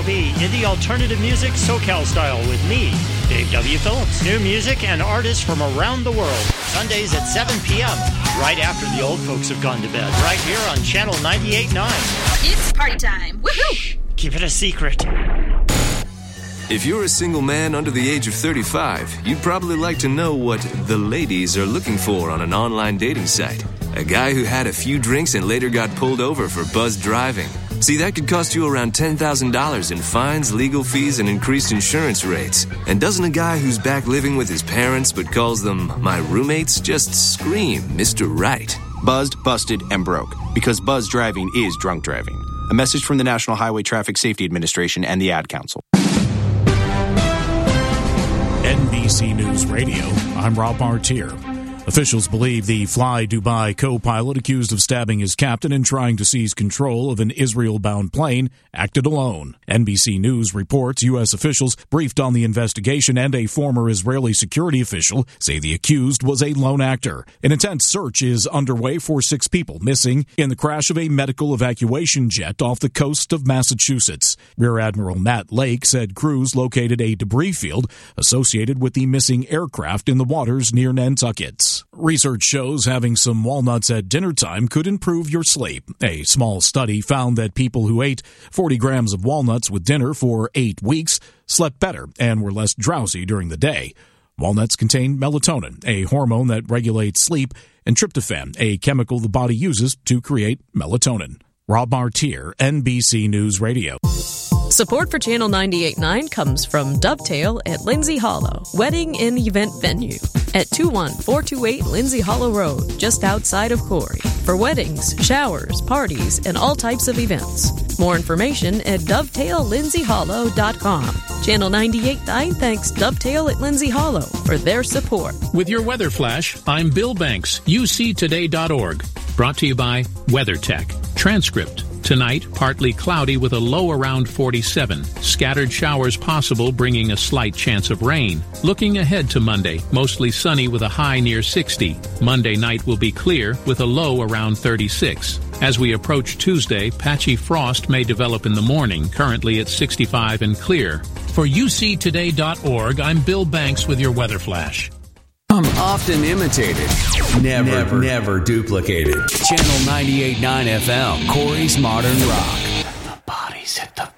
KIOB, indie alternative music, SoCal style with me, Dave W. Phillips. New music and artists from around the world. Sundays at 7 p.m., right after the old folks have gone to bed, right here on Channel 98.9. It's party time. Woohoo! Keep it a secret. If you're a single man under the age of 35, you'd probably like to know what the ladies are looking for on an online dating site. A guy who had a few drinks and later got pulled over for buzzed driving. See, that could cost you around $10,000 in fines, legal fees, and increased insurance rates. And doesn't a guy who's back living with his parents but calls them my roommates just scream Mr. Right? Buzzed, busted, and broke. Because buzz driving is drunk driving. A message from the National Highway Traffic Safety Administration and the Ad Council. NBC News Radio, I'm Rob Martier. Officials believe the Fly Dubai co-pilot accused of stabbing his captain and trying to seize control of an Israel-bound plane acted alone. NBC News reports U.S. officials briefed on the investigation and a former Israeli security official say the accused was a lone actor. An intense search is underway for 6 people missing in the crash of a medical evacuation jet off the coast of Massachusetts. Rear Admiral Matt Lake said crews located a debris field associated with the missing aircraft in the waters near Nantucket. Research shows having some walnuts at dinner time could improve your sleep. A small study found that people who ate 40 grams of walnuts with dinner for 8 weeks slept better and were less drowsy during the day. Walnuts contain melatonin, a hormone that regulates sleep, and tryptophan, a chemical the body uses to create melatonin. Rob Martier, NBC News Radio. Support for Channel 98.9 comes from Dovetail at Lindsay Hollow, wedding and event venue at 21428 Lindsay Hollow Road, just outside of Corey. For weddings, showers, parties, and all types of events. More information at dovetaillindsayhollow.com. Channel 98.9 thanks Dovetail at Lindsay Hollow for their support. With your weather flash, I'm Bill Banks, uctoday.org. Brought to you by WeatherTech. Transcript. Tonight, partly cloudy with a low around 47. Scattered showers possible, bringing a slight chance of rain. Looking ahead to Monday, mostly sunny with a high near 60. Monday night will be clear with a low around 36. As we approach Tuesday, patchy frost may develop in the morning, currently at 65 and clear. For uctoday.org, I'm Bill Banks with your weather flash. Often imitated, never duplicated. Channel 98.9 FM, Corey's Modern Rock. The bodies hit the